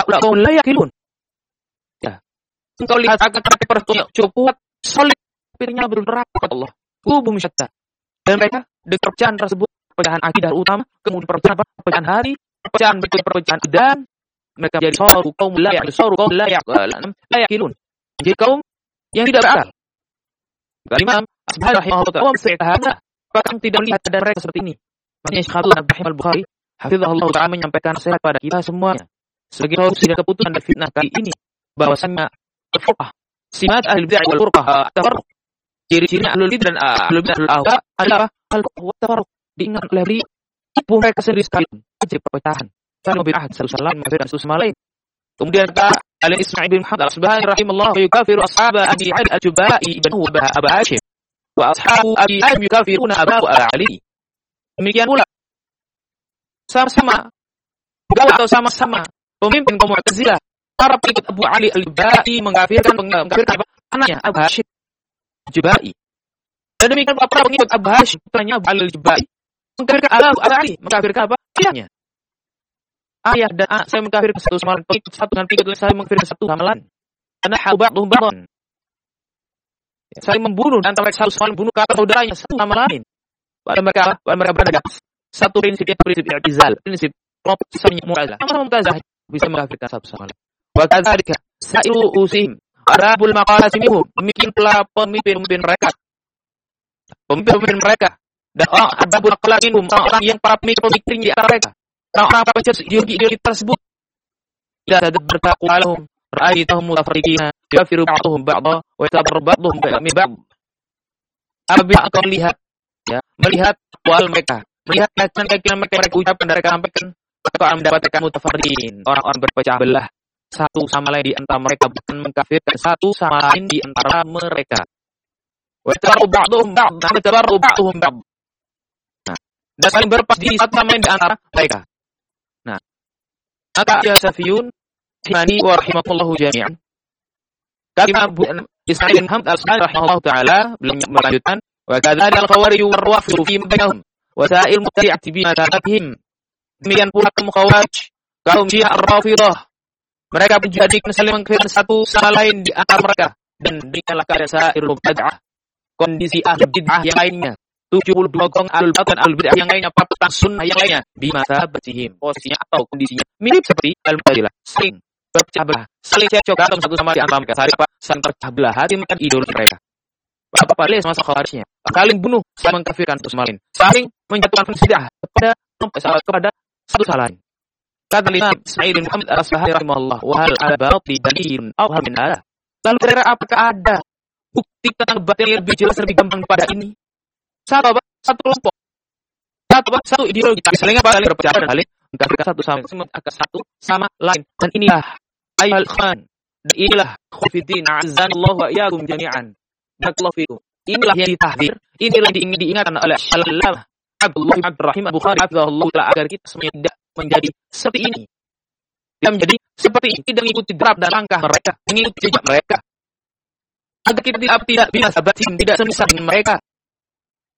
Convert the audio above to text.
qaum la yaqilun. Ya. Engkau lihat akan mereka cukup kuat, solid, pikirnya berneraka kepada Allah. Qulubum syatta. Dan mereka dengan perpecahan tersebut, perpecahan akidah utama, kemudian perpecahan hati, perpecahan dan mereka menjadi saru kaum la yaqilun. Jadi kaum yang tidak berakal. Imam Asbahani rahimahullah ta'ala bahkan tidak melihat ada mereka seperti ini. Makanya Syekh Abdul Rahim Al-Bukhari hafizahullah ta'ala menyampaikan nasihat pada kita semuanya sebagai solusi dan keputusan dari fitnah kali ini, bahwasanya al-furqah, simat ahli bid'ah wal furqah, tafarruq. Ciri-cirinya ahlul bid'ah dan ahlul bid'ah al-ahwa adalah al-furqah wa tafarruq. Diingat oleh mereka sendiri sekali menjadi perpecahan. Saling berahad satu sama lain, mengkafirkan satu sama lain. Kemudian kata Al-Isma'i bin Muhammad Al-Asbahani rahimahullah yukafiru ashaba Abi Ali al-Jubai ibn Abu Hashim wa ashabu Abi Ali yukafiruna Abu Ali. Demikian pula sama-sama gaul atau sama-sama pemimpin kaum Mu'tazilah, para pengikut Abu Ali al-Jubai mengkafirkan anaknya Abu Hashim al-Jubai. Dan demikian pula para pengikut Abu Hashim putranya Abu Ali al-Jubai mengkafirkan Abu Ali, mengkafirkan apa? Ayahnya. Ayah dan anak saya mengkafirkan satu sama lain, pengikut satu dengan pengikut saya mengkafirkan satu sama lain. Karena ba'dhum ba'dhan. Saling membunuh dan antara satu sama lain bunuh kata saudaranya satu sama lain. Pada mereka berada satu prinsip, yaitu prinsip i'tizal, prinsip kelompok Islamnya Mu'tazilah. Sama Mu'tazilah bisa mengkafirkan satu sama lain. Wa kadzalika sa'iru usihim arabul maqasimihum. Demikian pula pemimpin mereka. Pemimpin mereka dan arbabul aqlaminhum, orang yang para pemikir di antara mereka. Orang pencet ideologi tersebut. Ila tadabbarta aqwalahum ra'aytahum mutafarriqina yafiru ba'dhum ba'dha wa yatabarru ba'dhum min ba'd. Apabila engkau melihat aqwal mereka, melihat keyakinan mereka ucapkan dan mereka sampaikan, engkau akan mendapatkan mutafarriqin, orang-orang berpecah belah satu sama lain di antara mereka, bukan mengkafirkan satu sama lain di antara mereka. Wa yatabarru ba'dhum ba'd. Dan saling berpas diri satu sama lain di antara mereka. Maka ya Safiyun Himani wa rahimahullahu jami'an. Kata Abu Ismail bin Hamd al-Asbahani rahimahullahu ta'ala beliau melanjutkan wa kadzalika al-khawarij wa ar-rafidh fi bainahum wa sa'il mubtadi'ati bima ta'atihim. Demikian pula kaum khawarij, kaum Syiah ar-Rafidhah, mereka menjadikan saling mengkafirkan satu sama lain di antara mereka, dan demikianlah keadaan sa'ir mubtadi'ah, kondisi ahli bid'ah yang lainnya. 72 golongan ahlul batil, ahlul bid'ah yang lainnya, patutan sunnah yang lainnya, bimasabatihim, posisinya atau kondisinya mirip seperti al-Mu'tazilah, saling berpecah belah, saling cekcok atau satu sama di antara mereka, saling terpecah belah hati makan ideologi mereka. Apa lihat masa khawarijnya, saling bunuh, saling mengkafirkan satu sama lain, saling menjatuhkan bid'ah kepada satu sama lain. Kata Imam Ismail bin Muhammad Al-Asbahani rahimahullah, wa hal al-batil dalilun awham min hadha. Lalu kira-kira apakah ada bukti tentang batil yang lebih jelas, lebih gampang pada ini? Satu kelompok, satu ideologi, saling berpecah dan saling mengkafirkan satu sama lain. Dan inilah ayat Al-Quran, dan inilah khufidin azanallahu wa iyyakum jami'an. Inilah yang ditahdir, inilah yang diingatkan oleh Al-Allamah Abdullah bin Abdurrahim Al-Bukhari hafizahullah ta'ala, agar kita semuanya tidak menjadi seperti ini. Tidak menjadi seperti ini, tidak mengikuti derap dan langkah mereka, mengikuti jejak mereka. Agar kita tidak bisa batin, tidak semisal dengan mereka.